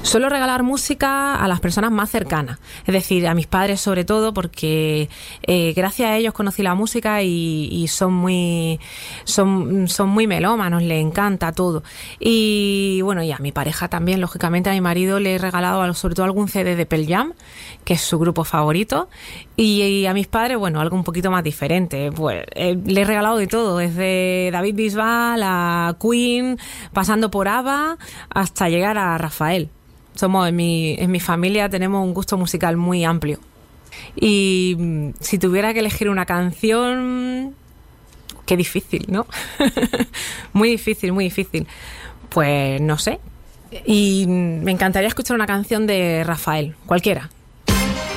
Suelo regalar música a las personas más cercanas, es decir, a mis padres sobre todo, porque gracias a ellos conocí la música y son muy melómanos, les encanta todo. Y bueno, y a mi pareja también, lógicamente, a mi marido le he regalado sobre todo algún CD de Pearl Jam, que es su grupo favorito, y a mis padres, bueno, algo un poquito más diferente. Pues le he regalado de todo, desde David Bisbal a Queen, pasando por ABBA hasta llegar a Rafael. En mi familia tenemos un gusto musical muy amplio. Y si tuviera que elegir una canción, qué difícil, ¿no? Muy difícil, muy difícil. Pues no sé. Y me encantaría escuchar una canción de Rafael, cualquiera.